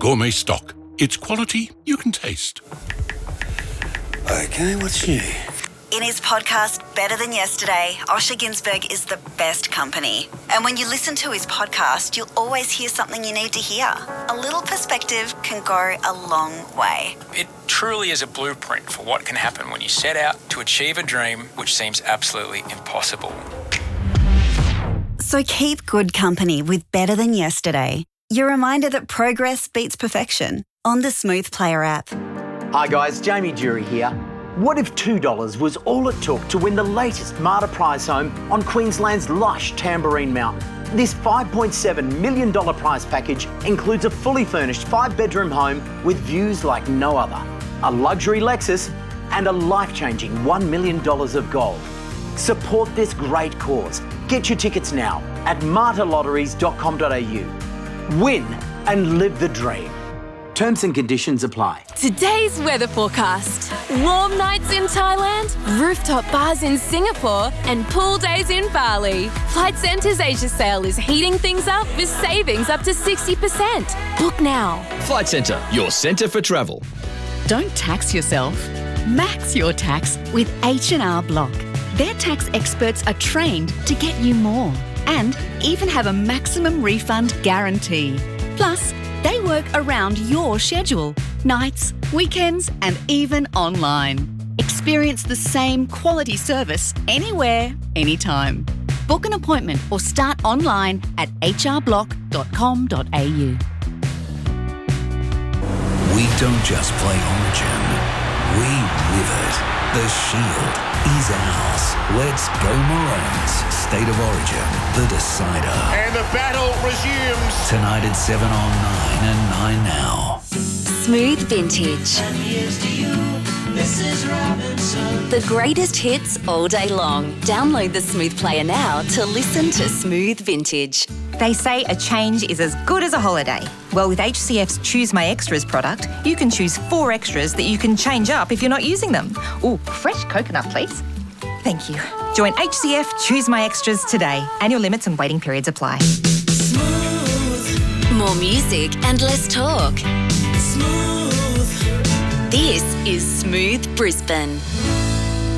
gourmet stock. It's quality you can taste. Okay, what's new? In his podcast, Better Than Yesterday, Osher Günsberg is the best company. And when you listen to his podcast, you'll always hear something you need to hear. A little perspective can go a long way. It truly is a blueprint for what can happen when you set out to achieve a dream which seems absolutely impossible. So keep good company with Better Than Yesterday. Your reminder that progress beats perfection on the Smooth Player app. Hi guys, Jamie Jury here. What if $2 was all it took to win the latest Marta prize home on Queensland's lush Tamborine Mountain? This $5.7 million prize package includes a fully furnished 5-bedroom home with views like no other, a luxury Lexus and a life-changing $1 million of gold. Support this great cause. Get your tickets now at martalotteries.com.au. Win and live the dream. Terms and conditions apply. Today's weather forecast. Warm nights in Thailand, rooftop bars in Singapore, and pool days in Bali. Flight Centre's Asia sale is heating things up with savings up to 60%. Book now. Flight Centre, your centre for travel. Don't tax yourself. Max your tax with H&R Block. Their tax experts are trained to get you more and even have a maximum refund guarantee. Plus, they work around your schedule, nights, weekends, and even online. Experience the same quality service anywhere, anytime. Book an appointment or start online at hrblock.com.au. We don't just play Origin, we live it. The Shield is ours. Let's go Maroons. State of Origin, the decider. And the battle resumes. Tonight at 7 on 9 and 9 now. Smooth Vintage. The greatest hits all day long. Download the Smooth Player now to listen to Smooth Vintage. They say a change is as good as a holiday. Well, with HCF's Choose My Extras product, you can choose 4 extras that you can change up if you're not using them. Ooh, fresh coconut, please. Thank you. Join HCF Choose My Extras today. Annual limits and waiting periods apply. Smooth. More music and less talk. Smooth. This is Smooth Brisbane.